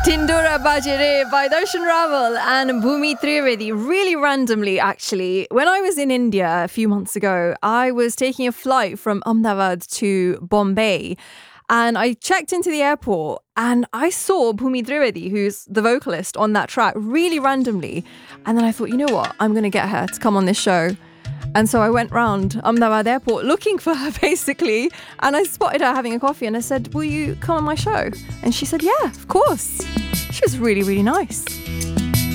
Tindora Bajere by Darshan Rawal and Bhumi Trivedi. Really randomly, actually. When I was in India a few months ago, I was taking a flight from Ahmedabad to Bombay. And I checked into the airport and I saw Bhumi Trivedi, who's the vocalist on that track, really randomly. And then I thought, you know what? I'm going to get her to come on this show. And so I went round Ahmedabad airport looking for her, basically. And I spotted her having a coffee and I said, will you come on my show? And she said, yeah, of course. She was really, really nice.